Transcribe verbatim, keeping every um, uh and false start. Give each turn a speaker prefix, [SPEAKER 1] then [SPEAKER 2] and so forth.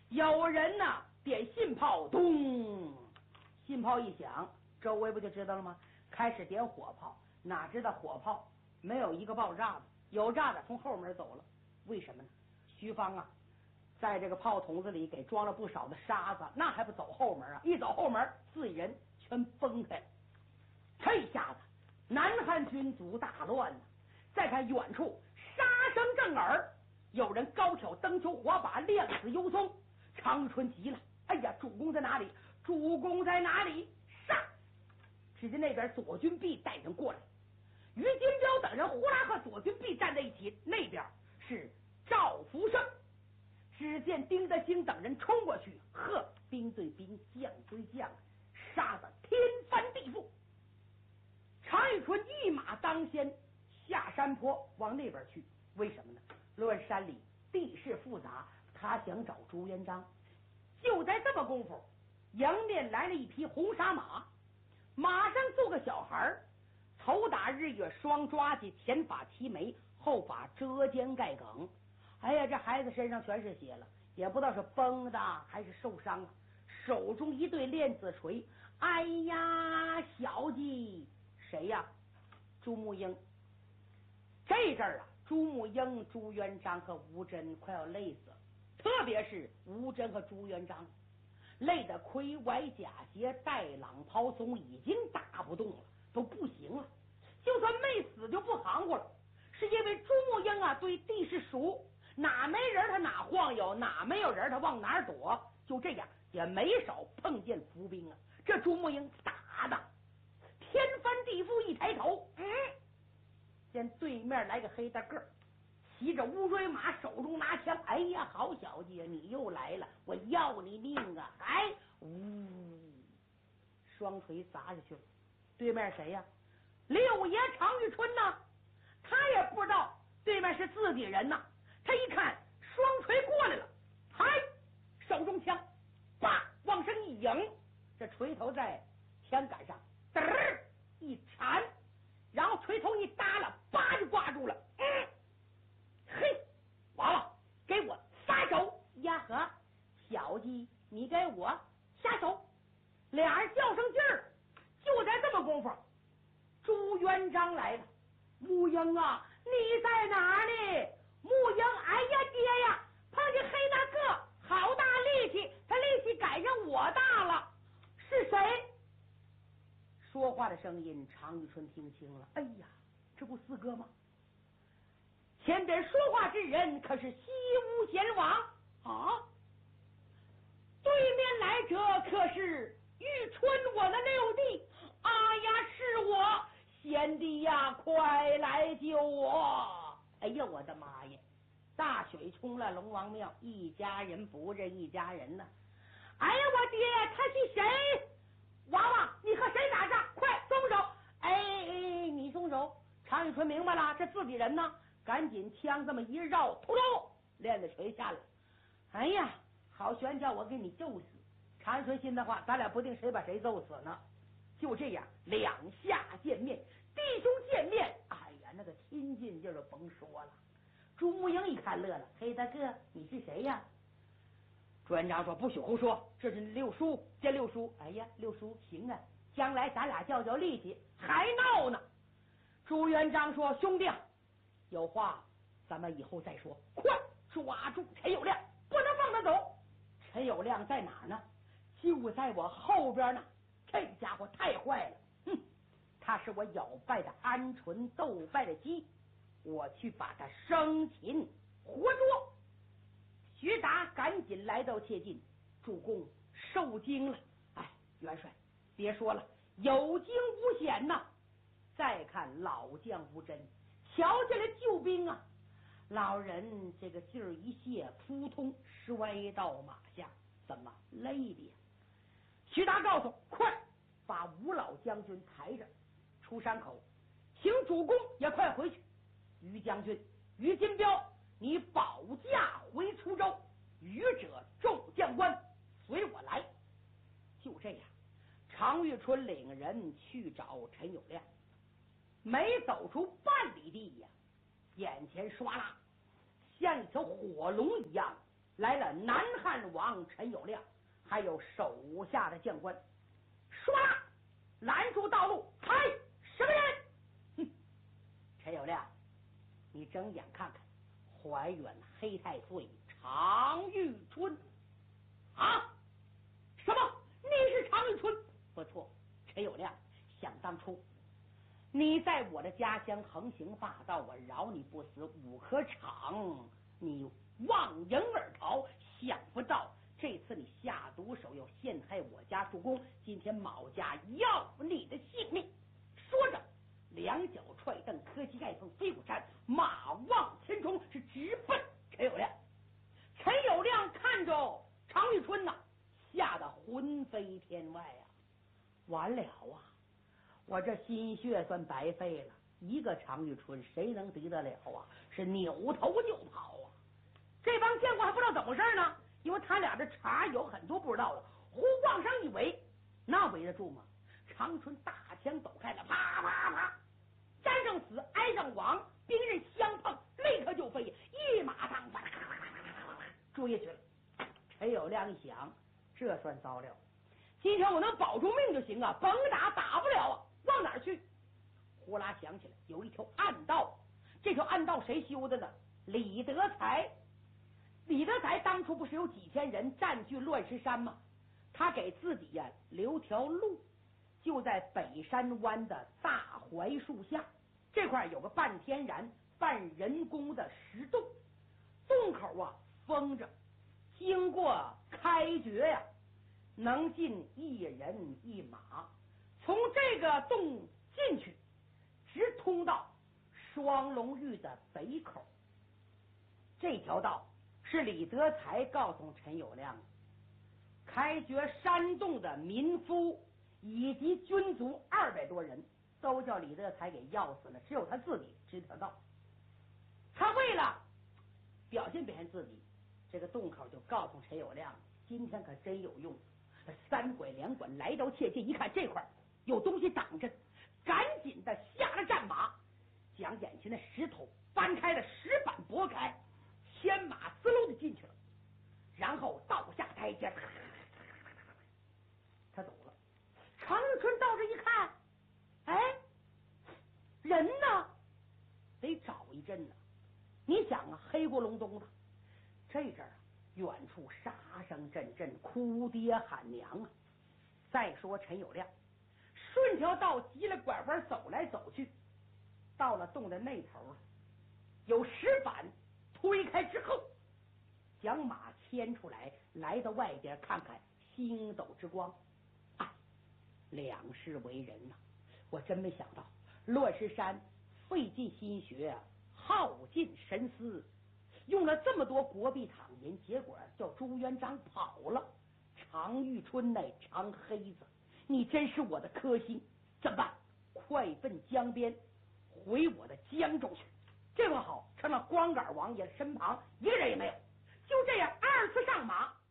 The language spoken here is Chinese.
[SPEAKER 1] 有人呐点信炮，咚，信炮一响，周围不就知道了吗？开始点火炮，哪知道火炮没有一个爆炸的，有炸的从后门走了。为什么呢？徐芳啊在这个炮筒子里给装了不少的沙子，那还不走后门啊？一走后门，四人全崩开了。这下子南汉军卒大乱了。再看远处，杀声震耳，有人高挑登秋火把，亮子幽松。常遇春急了，哎呀，主公在哪里？主公在哪里？杀！只见那边左军必带人过来，于金彪等人呼啦和左军必站在一起，那边是赵福生。只见丁德兴等人冲过去，呵，兵对兵，将对将，杀得天翻地覆。常遇春一马当先下山坡往那边去，为什么呢？论山里地势复杂，他想找朱元璋。就在这么功夫，迎面来了一匹红纱马，马上坐个小孩，头打日月双抓髻，前发齐眉，后发遮肩盖梗。哎呀，这孩子身上全是血了，也不知道是崩的还是受伤了。手中一对链子锤，哎呀，小鸡谁呀？朱木英。这阵儿啊，朱木英、朱元璋和吴真快要累死了，特别是吴真和朱元璋，累得盔崴甲鞋、带朗袍松，已经打不动了，都不行了。就算没死就不含糊了，是因为朱木英啊对地势熟，哪没人他哪晃悠，哪没有人他往哪躲，就这样也没少碰见伏兵啊。这朱木英打的天翻地覆，一抬头，嗯，见对面来个黑大个儿，骑着乌骓马，手中拿枪。哎呀，好小子，你又来了，我要你命啊！哎，呜，双锤砸下去了。对面谁呀？六爷常遇春呢？他也不知道对面是自己人呐。他一看双锤过来了，嗨，手中枪，叭，往上一迎，这锤头在枪杆上嘚儿一缠，然后锤头一耷拉，叭就挂住了。嗯，嘿，完了，给我撒手！呀呵，小鸡，你给我下手！俩人较上劲儿，就在这么功夫，朱元璋来了。木英啊，你在哪里？木英，哎呀爹呀，碰见黑大个，好大力气，他力气赶上我大了。是谁？说话的声音常遇春听清了。哎呀，这不四哥吗？前边说话之人可是西吴贤王啊！对面来者可是玉春我的六弟。哎呀，是我，贤弟呀，快来救我！哎呀，我的妈呀！大水冲了龙王庙，一家人不认一家人呢。哎呀，我爹，他是谁？娃娃，你和谁打仗？快松手！哎哎，你松手！常遇春明白了，这自己人呢，赶紧枪这么一绕，突突，链子锤下来。哎呀，好悬叫我给你揍死！常遇春心的话，咱俩不定谁把谁揍死呢。就这样，两下见面，弟兄见面，哎呀，那个亲近劲儿就甭说了。朱木英一看乐了，黑大哥，你是谁呀？朱元璋说：“不许胡说，这是六叔，这六叔。”哎呀，六叔行啊，将来咱俩较较力气，还闹呢。朱元璋说：“兄弟，有话咱们以后再说，快抓住陈友谅，不能放他走。”陈友谅在哪呢？就在我后边呢。这家伙太坏了，哼！他是我咬败的鹌鹑，斗败的鸡，我去把他生擒活捉。徐达赶紧来到切近，主公受惊了。哎，元帅别说了，有惊无险呐。再看老将吴真，瞧见了救兵啊，老人这个劲儿一泄，扑通摔到马下，怎么累的呀？徐达告诉：“快把吴老将军抬着出山口，请主公也快回去。于将军、于金彪，你保驾回滁州，余者众将官随我来。”就这样，常遇春领人去找陈友谅，没走出半里地呀，眼前唰啦，像一条火龙一样来了南汉王陈友谅，还有手下的将官，唰啦拦住道路，嗨，什么人？哼，陈友谅，你睁眼看看，怀远黑太岁常遇春啊？什么？你是常遇春？不错，陈友谅，想当初你在我的家乡横行霸道，我饶你不死，五颗场你望迎而逃，想不到这次你下毒手又陷害我家主公，今天毛家要你的性命。说着两脚踹蹬，磕膝盖碰飞虎山，马望前冲，是直奔陈友谅。陈友谅看着常遇春呐、啊，吓得魂飞天外啊！完了啊！我这心血算白费了，一个常遇春谁能敌得了啊？是扭头就跑啊！这帮将官还不知道怎么回事呢，因为他俩这茬有很多不知道的，忽往上一围，那围得住吗？常春大枪抖开了，啪啪啪，沾上死，挨上网，兵刃相碰，立刻就飞，一马当先追下去了。陈友谅一想，这算糟了，今天我能保住命就行啊，甭打打不了啊，往哪儿去？呼啦想起来有一条暗道，这条暗道谁修的呢？李德才。李德才当初不是有几千人占据乱石山吗？他给自己呀留条路，就在北山湾的大槐树下，这块有个半天然半人工的石洞，洞口啊封着，经过开掘呀、啊，能进一人一马，从这个洞进去，直通到双龙峪的北口。这条道是李德才告诉陈友谅，开掘山洞的民夫以及军卒二百多人都叫李德才给要死了，只有他自己知条道。他为了表现表现自己，这个洞口就告诉陈友谅，今天可真有用。三拐两拐来到切近，一看这块有东西挡着，赶紧的下了战马，将眼前的石头搬开了，石板拨开，牵马滋溜的进去了，然后倒下台阶，他走了。常遇春到这一看，哎，人呢？得找一阵呢。你想啊，黑咕隆咚的，这阵儿远处杀声阵阵，哭爹喊娘啊！再说陈友谅顺条道急了拐弯走来走去，到了洞的那头了，有石板推开之后，将马牵出来，来到外边看看星斗之光。哎，两世为人呐、啊，我真没想到乱石山费尽心血，耗尽神思，用了这么多国币躺银，结果叫朱元璋跑了。常遇春乃常黑子，你真是我的克星，怎么办？快奔江边，回我的江州去。这个好，成了光杆王爷身旁一个人也没有。就这样，二次上马，